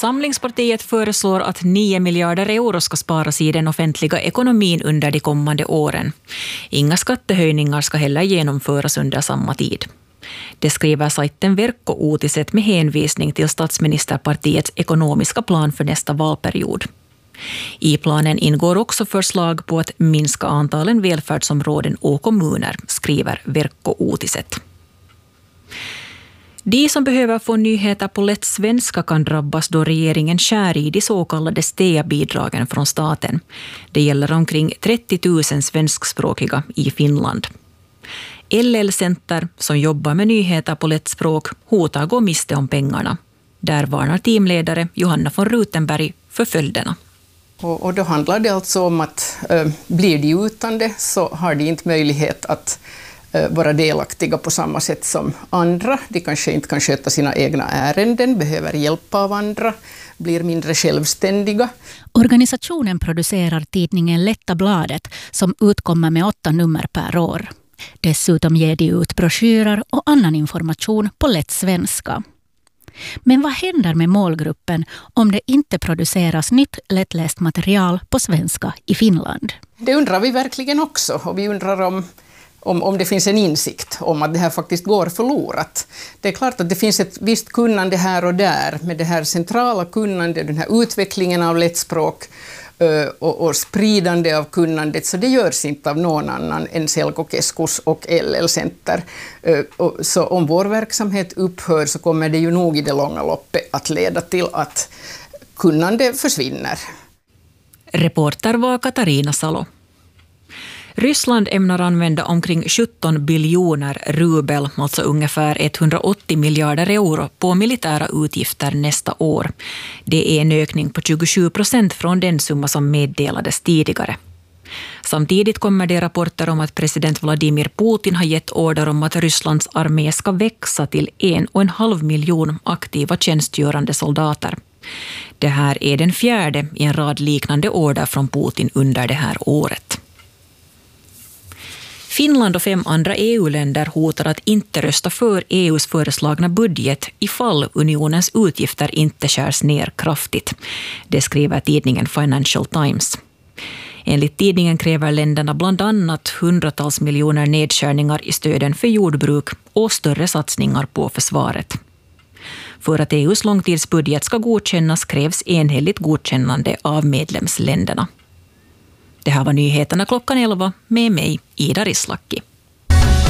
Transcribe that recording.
Samlingspartiet föreslår att 9 miljarder euro ska sparas i den offentliga ekonomin under de kommande åren. Inga skattehöjningar ska heller genomföras under samma tid. Det skriver sajten Verkko-uutiset med hänvisning till statsministerpartiets ekonomiska plan för nästa valperiod. I planen ingår också förslag på att minska antalen välfärdsområden och kommuner, skriver Verkko-uutiset. De som behöver få nyheter på lätt svenska kan drabbas då regeringen skär i de så kallade STEA-bidragen från staten. Det gäller omkring 30 000 svenskspråkiga i Finland. LL-center som jobbar med nyheter på lätt språk hotar gå miste om pengarna. Där varnar teamledare Johanna von Rutenberg för följderna. Och då handlar det alltså om att blir de utan det så har de inte möjlighet att vara delaktiga på samma sätt som andra. De kanske inte kan sköta sina egna ärenden, behöver hjälp av andra, blir mindre självständiga. Organisationen producerar tidningen Lätta bladet som utkommer med 8 nummer per år. Dessutom ger de ut broschyrer och annan information på lätt svenska. Men vad händer med målgruppen om det inte produceras nytt lättläst material på svenska i Finland? Det undrar vi verkligen också, och vi undrar om det finns en insikt om att det här faktiskt går förlorat. Det är klart att det finns ett visst kunnande här och där, med det här centrala kunnandet, den här utvecklingen av lättspråk och spridande av kunnandet, så det görs inte av någon annan än Selkokeskus och LL-center. Så om vår verksamhet upphör så kommer det ju nog i det långa loppet att leda till att kunnande försvinner. Reporter var Katarina Salo. Ryssland ämnar använda omkring 17 biljoner rubel, alltså ungefär 180 miljarder euro, på militära utgifter nästa år. Det är en ökning på 27% från den summa som meddelades tidigare. Samtidigt kommer det rapporter om att president Vladimir Putin har gett order om att Rysslands armé ska växa till 1,5 miljon aktiva tjänstgörande soldater. Det här är den 4:e i en rad liknande order från Putin under det här året. Finland och 5 andra EU-länder hotar att inte rösta för EUs föreslagna budget ifall unionens utgifter inte skärs ner kraftigt. Det skriver tidningen Financial Times. Enligt tidningen kräver länderna bland annat hundratals miljoner nedskärningar i stöden för jordbruk och större satsningar på försvaret. För att EUs långtidsbudget ska godkännas krävs enhälligt godkännande av medlemsländerna. Det här var nyheterna klockan 11 med mig, Ida Rislaki.